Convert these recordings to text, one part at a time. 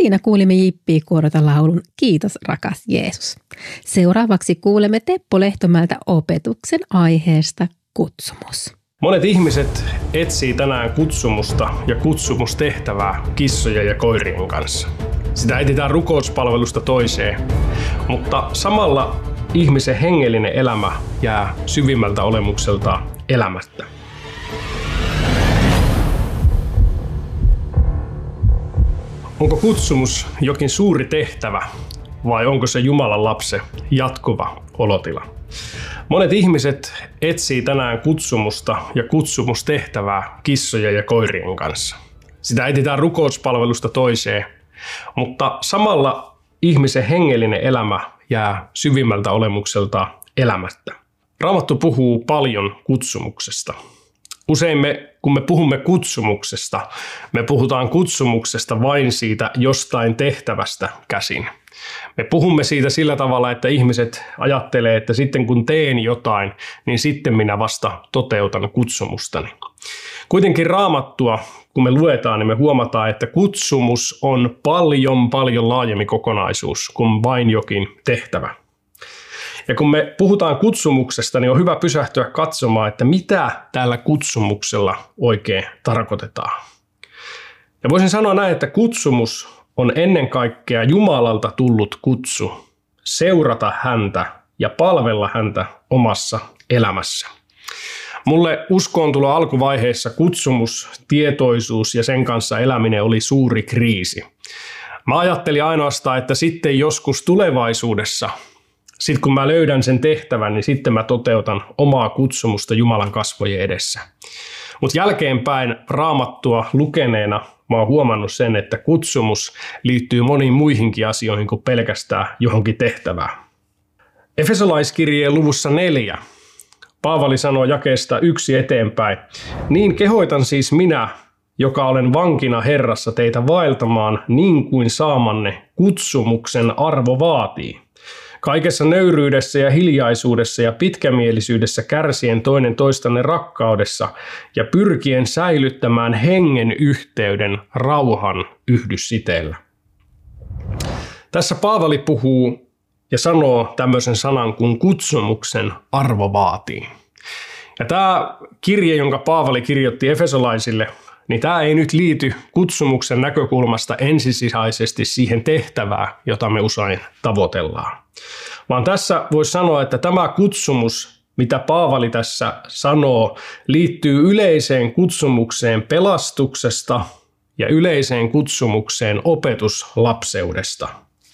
siinä kuulimme J.P. Kuorota laulun Kiitos rakas Jeesus. Seuraavaksi kuulemme Teppo Lehtomäeltä opetuksen aiheesta kutsumus. Monet ihmiset etsii tänään kutsumusta ja kutsumustehtävää kissojen ja koirien kanssa. Sitä etsitään rukouspalvelusta toiseen, mutta samalla ihmisen hengellinen elämä jää syvimmältä olemukselta elämättä. Onko kutsumus jokin suuri tehtävä vai onko se Jumalan lapsen jatkuva olotila? Monet ihmiset etsii tänään kutsumusta ja kutsumustehtävää kissojen ja koirien kanssa. Sitä etsitään rukouspalvelusta toiseen, mutta samalla ihmisen hengellinen elämä jää syvimmältä olemukselta elämättä. Raamattu puhuu paljon kutsumuksesta. Usein kun me puhumme kutsumuksesta, me puhutaan kutsumuksesta vain siitä jostain tehtävästä käsin. Me puhumme siitä sillä tavalla, että ihmiset ajattelee, että sitten kun teen jotain, niin sitten minä vasta toteutan kutsumustani. Kuitenkin Raamattua, kun me luetaan, niin me huomataan, että kutsumus on paljon laajempi kokonaisuus kuin vain jokin tehtävä. Ja kun me puhutaan kutsumuksesta, niin on hyvä pysähtyä katsomaan, että mitä tällä kutsumuksella oikein tarkoitetaan. Ja voisin sanoa näin, että kutsumus on ennen kaikkea Jumalalta tullut kutsu seurata häntä ja palvella häntä omassa elämässä. Mulle uskoontulo alkuvaiheessa kutsumus, tietoisuus ja sen kanssa eläminen oli suuri kriisi. Mä ajattelin ainoastaan, että sitten joskus tulevaisuudessa, sitten kun mä löydän sen tehtävän, niin sitten mä toteutan omaa kutsumusta Jumalan kasvojen edessä. Mutta jälkeenpäin Raamattua lukeneena mä oon huomannut sen, että kutsumus liittyy moniin muihinkin asioihin kuin pelkästään johonkin tehtävään. Efesolaiskirjeen luvussa 4 Paavali sanoo jakeesta 1 eteenpäin. Niin kehoitan siis minä, joka olen vankina Herrassa teitä vaeltamaan niin kuin saamanne kutsumuksen arvo vaatii. Kaikessa nöyryydessä ja hiljaisuudessa ja pitkämielisyydessä kärsien toinen toistanne rakkaudessa ja pyrkien säilyttämään hengen yhteyden rauhan yhdyssiteellä. Tässä Paavali puhuu ja sanoo tämmöisen sanan kuin kutsumuksen arvo vaatii. Ja tämä kirje, jonka Paavali kirjoitti efesolaisille, niin tämä ei nyt liity kutsumuksen näkökulmasta ensisijaisesti siihen tehtävään, jota me usein tavoitellaan. Vaan tässä voisi sanoa, että tämä kutsumus, mitä Paavali tässä sanoo, liittyy yleiseen kutsumukseen pelastuksesta ja yleiseen kutsumukseen opetuslapseudesta.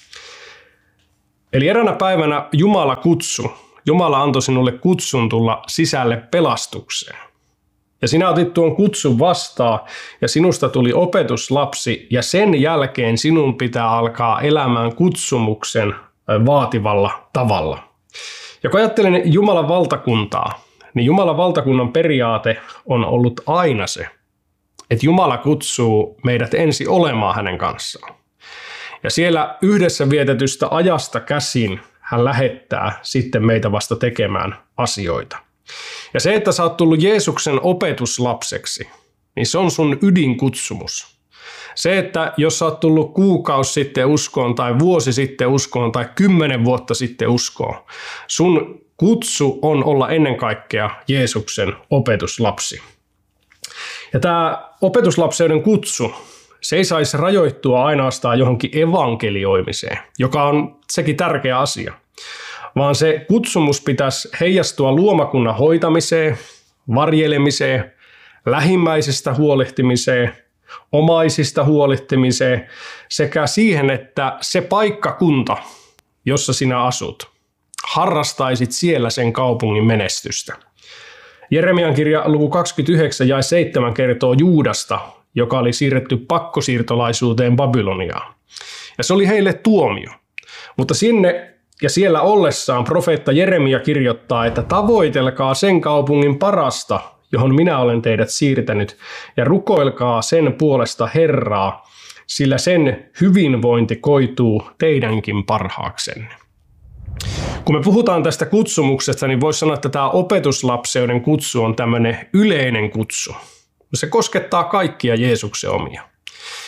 Eli eräänä päivänä Jumala antoi sinulle kutsun tulla sisälle pelastukseen. Ja sinä otit tuon kutsun vastaan ja sinusta tuli opetuslapsi ja sen jälkeen sinun pitää alkaa elämään kutsumuksen vaativalla tavalla. Ja kun ajattelen Jumalan valtakuntaa, niin Jumalan valtakunnan periaate on ollut aina se, että Jumala kutsuu meidät ensin olemaan hänen kanssaan. Ja siellä yhdessä vietetystä ajasta käsin hän lähettää sitten meitä vasta tekemään asioita. Ja se, että sä oot tullut Jeesuksen opetuslapseksi, niin se on sun ydinkutsumus. Se, että jos sä oot tullut kuukausi sitten uskoon tai vuosi sitten uskoon tai 10 vuotta sitten uskoon, sun kutsu on olla ennen kaikkea Jeesuksen opetuslapsi. Ja tämä opetuslapseuden kutsu, se ei saisi rajoittua ainoastaan johonkin evankelioimiseen, joka on sekin tärkeä asia, vaan se kutsumus pitäisi heijastua luomakunnan hoitamiseen, varjelemiseen, lähimmäisestä huolehtimiseen, omaisista huolehtimiseen sekä siihen, että se paikkakunta, jossa sinä asut, harrastaisit siellä sen kaupungin menestystä. Jeremian kirja luku 29 jae 7 kertoo Juudasta, joka oli siirretty pakkosiirtolaisuuteen Babyloniaan. Ja se oli heille tuomio. Mutta sinne ja siellä ollessaan profeetta Jeremia kirjoittaa, että tavoitelkaa sen kaupungin parasta, johon minä olen teidät siirtänyt, ja rukoilkaa sen puolesta Herraa, sillä sen hyvinvointi koituu teidänkin parhaaksenne. Kun me puhutaan tästä kutsumuksesta, niin voisi sanoa, että tämä opetuslapseuden kutsu on tämmöinen yleinen kutsu. Se koskettaa kaikkia Jeesuksen omia.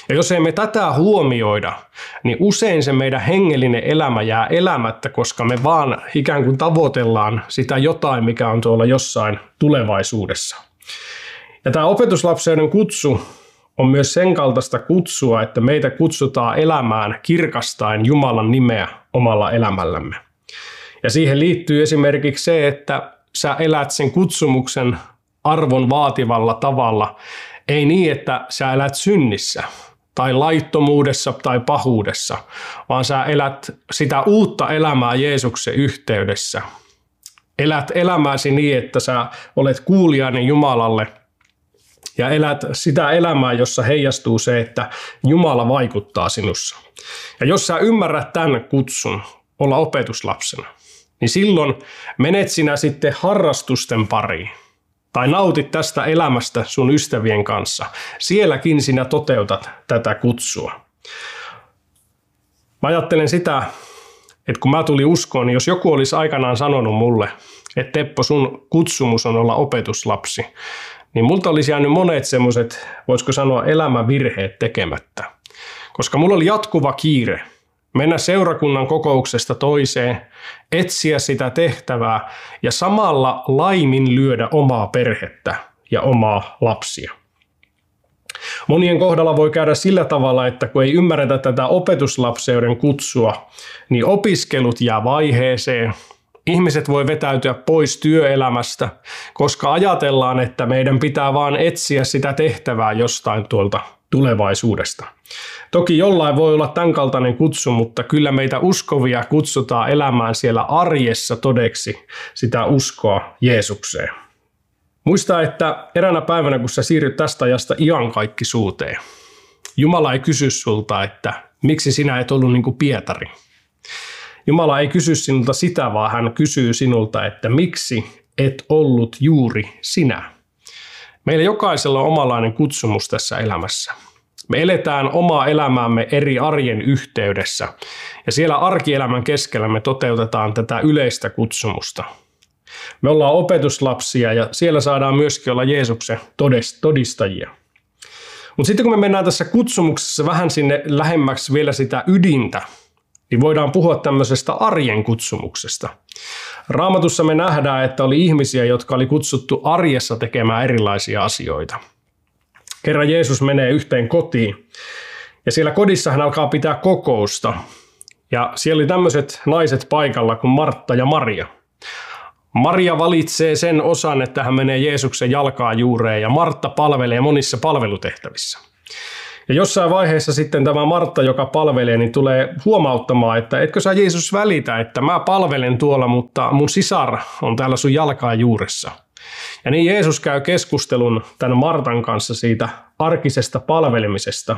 Ja jos emme tätä huomioida, niin usein se meidän hengellinen elämä jää elämättä, koska me vaan ikään kuin tavoitellaan sitä jotain, mikä on tuolla jossain tulevaisuudessa. Ja tämä opetuslapseuden kutsu on myös sen kaltaista kutsua, että meitä kutsutaan elämään kirkastaen Jumalan nimeä omalla elämällämme. Ja siihen liittyy esimerkiksi se, että sä elät sen kutsumuksen arvon vaativalla tavalla, ei niin, että sä elät synnissä tai laittomuudessa tai pahuudessa, vaan sä elät sitä uutta elämää Jeesuksen yhteydessä. Elät elämääsi niin, että sä olet kuulijainen Jumalalle ja elät sitä elämää, jossa heijastuu se, että Jumala vaikuttaa sinussa. Ja jos sä ymmärrät tämän kutsun olla opetuslapsena, niin silloin menet sinä sitten harrastusten pariin tai nautit tästä elämästä sun ystävien kanssa. Sielläkin sinä toteutat tätä kutsua. Mä ajattelen sitä, että kun mä tulin uskoon, niin jos joku olisi aikanaan sanonut mulle, että Teppo, sun kutsumus on olla opetuslapsi, niin multa olisi jäänyt monet semmoiset, voisiko sanoa, elämävirheet tekemättä. Koska mulla oli jatkuva kiire mennä seurakunnan kokouksesta toiseen, etsiä sitä tehtävää ja samalla laiminlyödä omaa perhettä ja omaa lapsia. Monien kohdalla voi käydä sillä tavalla, että kun ei ymmärretä tätä opetuslapseuden kutsua, niin opiskelut jää vaiheeseen. Ihmiset voi vetäytyä pois työelämästä, koska ajatellaan, että meidän pitää vaan etsiä sitä tehtävää jostain tuolta tulevaisuudesta. Toki jollain voi olla tämän kaltainen kutsu, mutta kyllä meitä uskovia kutsutaan elämään siellä arjessa todeksi sitä uskoa Jeesukseen. Muista, että eräänä päivänä, kun sä siirryt tästä ajasta iankaikkisuuteen, Jumala ei kysy sulta, että miksi sinä et ollut niin kuin Pietari. Jumala ei kysy sinulta sitä, vaan hän kysyy sinulta, että miksi et ollut juuri sinä. Meillä jokaisella on omanlainen kutsumus tässä elämässä. Me eletään omaa elämäämme eri arjen yhteydessä ja siellä arkielämän keskellä me toteutetaan tätä yleistä kutsumusta. Me ollaan opetuslapsia ja siellä saadaan myöskin olla Jeesuksen todistajia. Mutta sitten kun me mennään tässä kutsumuksessa vähän sinne lähemmäksi vielä sitä ydintä, niin voidaan puhua tämmöisestä arjen kutsumuksesta. Raamatussa me nähdään, että oli ihmisiä, jotka oli kutsuttu arjessa tekemään erilaisia asioita. Kerran Jeesus menee yhteen kotiin ja siellä kodissa hän alkaa pitää kokousta. Ja siellä oli tämmöiset naiset paikalla kuin Martta ja Maria. Maria valitsee sen osan, että hän menee Jeesuksen jalkaan juureen ja Martta palvelee monissa palvelutehtävissä. Ja jossain vaiheessa sitten tämä Martta, joka palvelee, niin tulee huomauttamaan, että etkö sä Jeesus välitä, että mä palvelen tuolla, mutta mun sisar on täällä sun jalkaan juuressa. Ja niin Jeesus käy keskustelun tämän Martan kanssa siitä arkisesta palvelemisesta.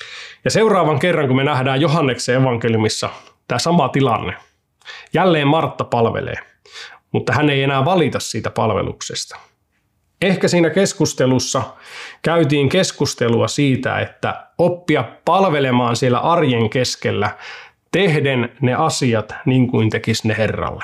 Ja seuraavan kerran, kun me nähdään Johanneksen evankeliumissa tämä sama tilanne, jälleen Martta palvelee, mutta hän ei enää valita siitä palveluksesta. Ehkä siinä keskustelussa käytiin keskustelua siitä, että oppia palvelemaan siellä arjen keskellä, tehden ne asiat niin kuin tekisi ne Herralle.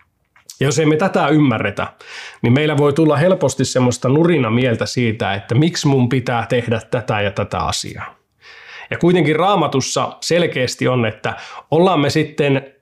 Ja jos emme tätä ymmärretä, niin meillä voi tulla helposti semmoista nurina mieltä siitä, että miksi mun pitää tehdä tätä ja tätä asiaa. Ja kuitenkin Raamatussa selkeästi on, että ollaan me sitten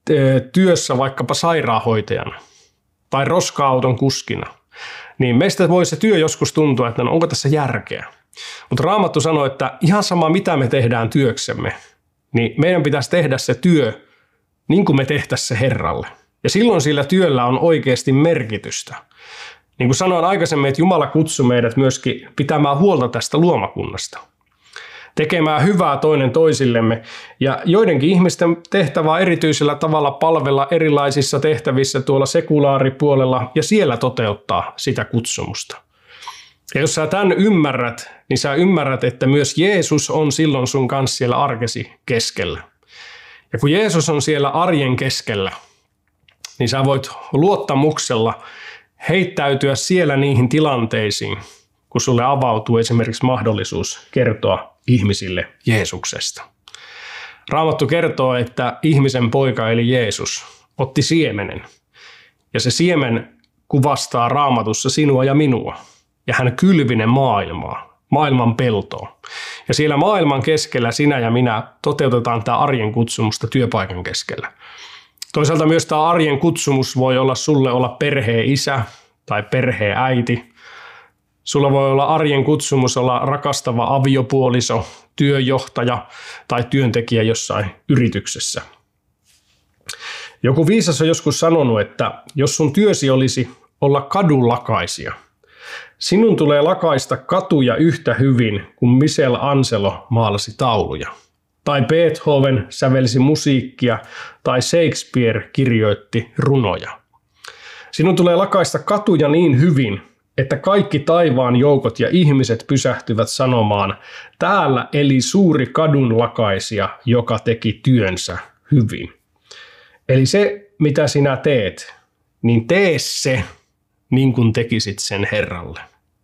työssä vaikkapa sairaanhoitajana tai roska-auton kuskina, niin meistä voi se työ joskus tuntua, että no onko tässä järkeä. Mutta Raamattu sanoo, että ihan sama mitä me tehdään työksemme, niin meidän pitäisi tehdä se työ niin kuin me tehtäisiin se Herralle. Ja silloin sillä työllä on oikeasti merkitystä. Niin kuin sanoin aikaisemmin, että Jumala kutsui meidät myöskin pitämään huolta tästä luomakunnasta. Tekemään hyvää toinen toisillemme. Ja joidenkin ihmisten tehtävä on erityisellä tavalla palvella erilaisissa tehtävissä tuolla sekulaaripuolella ja siellä toteuttaa sitä kutsumusta. Ja jos sä tämän ymmärrät, niin sä ymmärrät, että myös Jeesus on silloin sun kanssa siellä arkesi keskellä. Ja kun Jeesus on siellä arjen keskellä, niin sä voit luottamuksella heittäytyä siellä niihin tilanteisiin, kun sulle avautuu esimerkiksi mahdollisuus kertoa ihmisille Jeesuksesta. Raamattu kertoo, että ihmisen poika eli Jeesus otti siemenen. Ja se siemen kuvastaa Raamatussa sinua ja minua. Ja hän kylvi ne maailmaa. maailman peltoon. Ja siellä maailman keskellä sinä ja minä toteutetaan tämä arjen kutsumusta työpaikan keskellä. Toisaalta myös tämä arjen kutsumus voi olla sulle olla perheen isä tai perheen äiti. Sulla voi olla arjen kutsumus olla rakastava aviopuoliso, työjohtaja tai työntekijä jossain yrityksessä. Joku viisas on joskus sanonut, että jos sun työsi olisi olla kadunlakaisija, sinun tulee lakaista katuja yhtä hyvin kuin Michelangelo maalasi tauluja. Tai Beethoven sävelsi musiikkia tai Shakespeare kirjoitti runoja. Sinun tulee lakaista katuja niin hyvin, että kaikki taivaan joukot ja ihmiset pysähtyvät sanomaan, täällä eli suuri kadunlakaisija, joka teki työnsä hyvin. Eli se, mitä sinä teet, niin tee se niin kuin tekisit sen Herralle.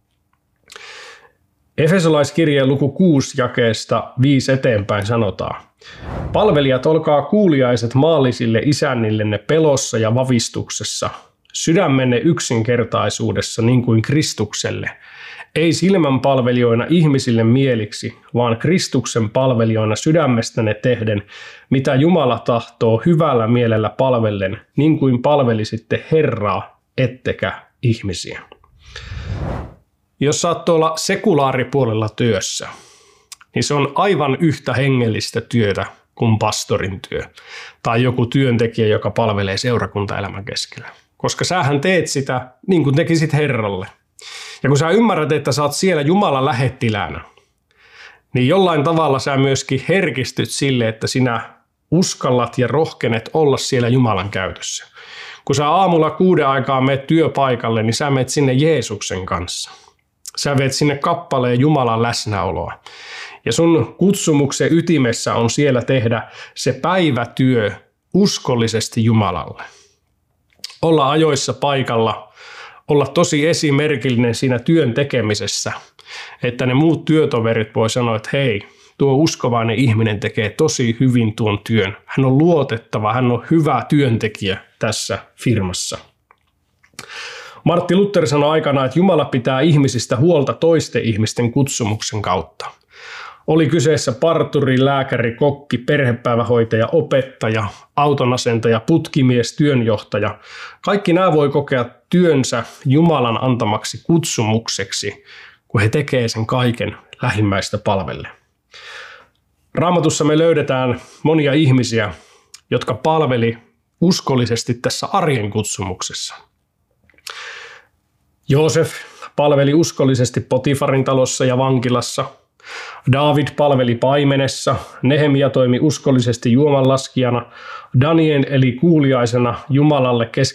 Efesolaiskirjeen luku 6 jakeesta 5 eteenpäin sanotaan, palvelijat, olkaa kuuliaiset maallisille isännillenne pelossa ja vavistuksessa, sydämenne yksinkertaisuudessa niin kuin Kristukselle, ei silmänpalvelijoina ihmisille mieliksi, vaan Kristuksen palvelijoina sydämestänne tehden, mitä Jumala tahtoo hyvällä mielellä palvellen, niin kuin palvelisitte Herraa, ettekä ihmisiä. Jos saat tuolla sekulaaripuolella työssä, niin se on aivan yhtä hengellistä työtä kuin pastorin työ tai joku työntekijä, joka palvelee seurakuntaelämän keskellä. Koska sähän teet sitä niin kuin tekisit Herralle. Ja kun sä ymmärrät, että sä oot siellä Jumalan lähettiläänä, niin jollain tavalla sä myöskin herkistyt sille, että sinä uskallat ja rohkenet olla siellä Jumalan käytössä. Kun sä aamulla 6 aikaa meet työpaikalle, niin sä meet sinne Jeesuksen kanssa. Sä veet sinne kappaleen Jumalan läsnäoloa. Ja sun kutsumuksen ytimessä on siellä tehdä se päivätyö uskollisesti Jumalalle. Olla ajoissa paikalla, olla tosi esimerkillinen siinä työn tekemisessä, että ne muut työtoverit voi sanoa, että hei, tuo uskovainen ihminen tekee tosi hyvin tuon työn. Hän on luotettava, hän on hyvä työntekijä tässä firmassa. Martti Luther sanoi aikanaan, että Jumala pitää ihmisistä huolta toisten ihmisten kutsumuksen kautta. Oli kyseessä parturi, lääkäri, kokki, perhepäivähoitaja, opettaja, autonasentaja, putkimies, työnjohtaja. Kaikki nämä voi kokea työnsä Jumalan antamaksi kutsumukseksi, kun he tekee sen kaiken lähimmäistä palvelle. Raamatussa me löydetään monia ihmisiä, jotka palveli uskollisesti tässä arjen kutsumuksessa. Joosef palveli uskollisesti Potifarin talossa ja vankilassa. Daavid palveli paimenessa, Nehemia toimi uskollisesti juomanlaskijana, Daniel eli kuuliaisena Jumalalle